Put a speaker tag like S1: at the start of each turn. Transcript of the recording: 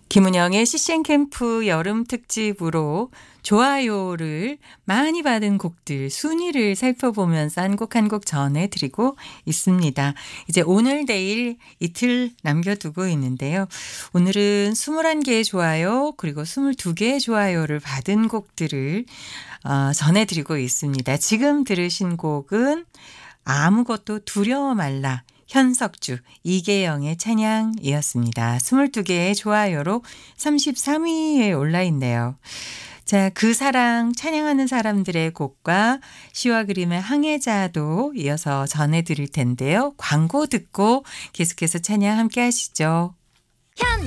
S1: 김은영의 CCN 캠프 여름 특집으로 좋아요를 많이 받은 곡들 순위를 살펴보면서 한 곡 한 곡 전해드리고 있습니다. 이제 오늘 내일 이틀 남겨두고 있는데요. 오늘은 21개의 좋아요 그리고 22개의 좋아요를 받은 곡들을 전해드리고 있습니다. 지금 들으신 곡은 아무것도 두려워 말라. 현석주, 이계영의 찬양이었습니다. 22개의 좋아요로 33위에 올라 있네요. 자, 그 사랑 찬양하는 사람들의 곡과 시와 그림의 항해자도 이어서 전해드릴 텐데요. 광고 듣고 계속해서 찬양 함께 하시죠.
S2: 현대